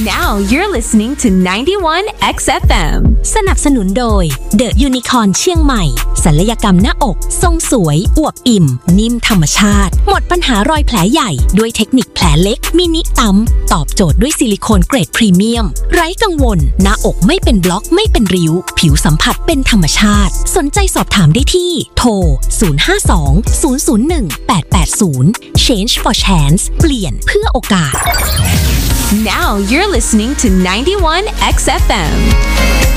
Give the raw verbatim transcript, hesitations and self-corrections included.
Now you're listening to ไนน์ตี้วัน เอ็กซ์ เอฟ เอ็มสนับสนุนโดย The Unicorn เชียงใหม่ศัลยกรรมหน้าอกทรงสวยอวบอิ่มนิ่มธรรมชาติหมดปัญหารอยแผลใหญ่ด้วยเทคนิคแผลเล็กมินิตั้มตอบโจทย์ด้วยซิลิโคนเกรดพรีเมียมไร้กังวลหน้าอกไม่เป็นบล็อกไม่เป็นริ้วผิวสัมผัสเป็นธรรมชาติสนใจสอบถามได้ที่โทรศูนย์ ห้า สอง ศูนย์ ศูนย์ หนึ่ง แปด แปด ศูนย์ Change for Chance เปลี่ยนเพื่อโอกาส Now you're listening to ไนน์ตี้วัน เอ็กซ์ เอฟ เอ็ม